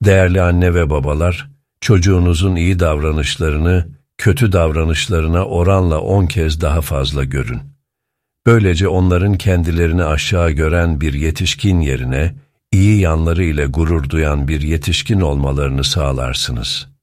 Değerli anne ve babalar, çocuğunuzun iyi davranışlarını, kötü davranışlarına oranla 10 kez daha fazla görün. Böylece onların kendilerini aşağı gören bir yetişkin yerine, iyi yanları ile gurur duyan bir yetişkin olmalarını sağlarsınız.